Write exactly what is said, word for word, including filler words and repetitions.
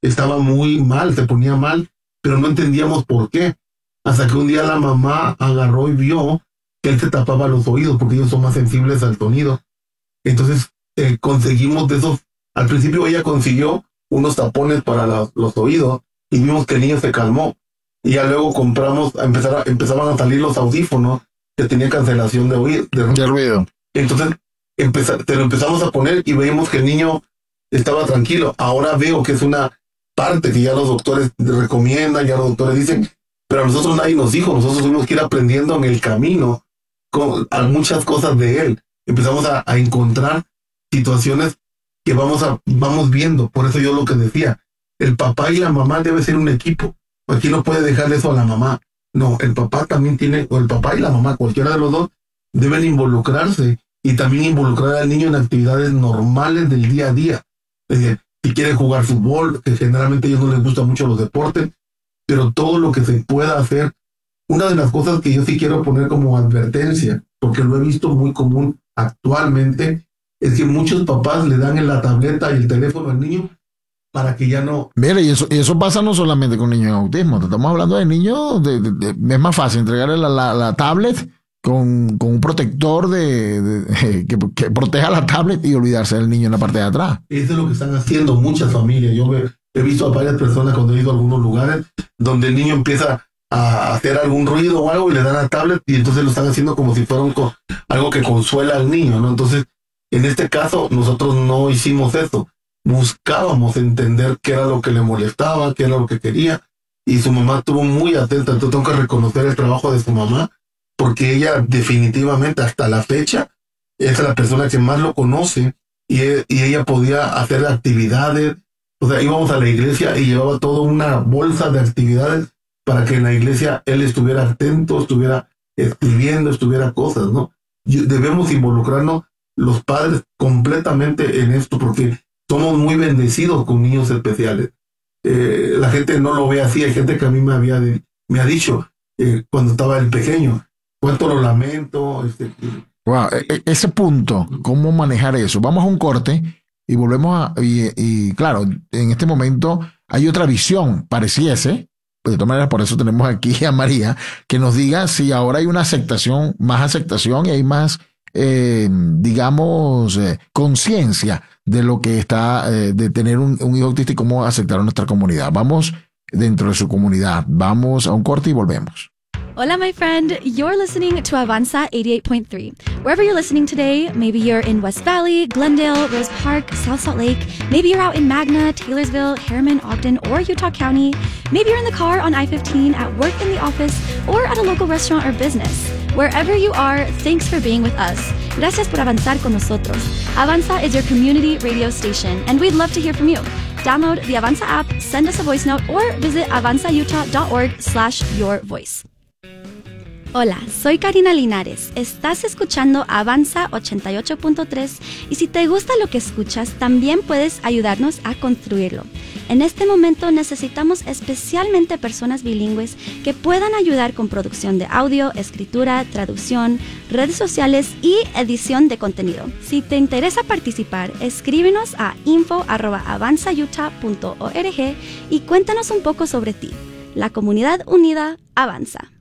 estaba muy mal, se ponía mal, pero no entendíamos por qué. Hasta que un día la mamá agarró y vio que él se tapaba los oídos porque ellos son más sensibles al sonido. Entonces eh, conseguimos de esos, al principio ella consiguió unos tapones para la, los oídos y vimos que el niño se calmó. Y ya luego compramos, empezar a, empezaban a salir los audífonos que tenían cancelación de, oído, de, de ruido. Entonces empeza, te lo empezamos a poner y veíamos que el niño estaba tranquilo. Ahora veo que es una parte que ya los doctores recomiendan, ya los doctores dicen, pero a nosotros nadie nos dijo, nosotros tuvimos que ir aprendiendo en el camino con, a muchas cosas de él. Empezamos a, a encontrar situaciones que vamos, a, vamos viendo. Por eso yo lo que decía, el papá y la mamá debe ser un equipo. Aquí no puede dejar eso a la mamá. No, el papá también tiene, o el papá y la mamá, cualquiera de los dos, deben involucrarse y también involucrar al niño en actividades normales del día a día. Es decir, si quiere jugar fútbol, que generalmente a ellos no les gustan mucho los deportes, pero todo lo que se pueda hacer. Una de las cosas que yo sí quiero poner como advertencia, porque lo he visto muy común actualmente, es que muchos papás le dan en la tableta y el teléfono al niño para que ya no... Mira, y eso, y eso pasa no solamente con niños en autismo, estamos hablando de niños, de, de, de, es más fácil entregarle la, la, la tablet con, con un protector de, de, de que, que proteja la tablet y olvidarse del niño en la parte de atrás. Eso es lo que están haciendo muchas familias. Yo me, he visto a varias personas cuando he ido a algunos lugares donde el niño empieza a hacer algún ruido o algo y le dan la tablet y entonces lo están haciendo como si fuera un, algo que consuela al niño, ¿no? Entonces, en este caso, nosotros no hicimos eso. Buscábamos entender qué era lo que le molestaba, qué era lo que quería, y su mamá estuvo muy atenta. Entonces tengo que reconocer el trabajo de su mamá, porque ella definitivamente hasta la fecha es la persona que más lo conoce, y, y ella podía hacer actividades. O sea, íbamos a la iglesia y llevaba toda una bolsa de actividades para que en la iglesia él estuviera atento, estuviera escribiendo, estuviera cosas, ¿no? Y debemos involucrarnos los padres completamente en esto, porque somos muy bendecidos con niños especiales. Eh, la gente no lo ve así. Hay gente que a mí me había me ha dicho eh, cuando estaba el pequeño, cuánto lo lamento. Este, wow, e- ese punto, cómo manejar eso. Vamos a un corte y volvemos a... Y, y claro, en este momento hay otra visión, pareciese. De todas maneras, por eso tenemos aquí a María, que nos diga si ahora hay una aceptación, más aceptación y hay más, eh, digamos, eh, conciencia de lo que está, eh, de tener un, un hijo autista y cómo aceptar a nuestra comunidad. Vamos dentro de su comunidad. Vamos a un corte y volvemos. Hola, my friend. You're listening to Avanza eighty-eight point three. Wherever you're listening today, maybe you're in West Valley, Glendale, Rose Park, South Salt Lake. Maybe you're out in Magna, Taylorsville, Harriman, Ogden, or Utah County. Maybe you're in the car on I fifteen, at work in the office, or at a local restaurant or business. Wherever you are, thanks for being with us. Gracias por avanzar con nosotros. Avanza is your community radio station, and we'd love to hear from you. Download the Avanza app, send us a voice note, or visit avanzautah.org slash your voice. Hola, soy Karina Linares. Estás escuchando Avanza ochenta y ocho punto tres y si te gusta lo que escuchas, también puedes ayudarnos a construirlo. En este momento necesitamos especialmente personas bilingües que puedan ayudar con producción de audio, escritura, traducción, redes sociales y edición de contenido. Si te interesa participar, escríbenos a info arroba avanzautah punto org y cuéntanos un poco sobre ti. La comunidad unida avanza.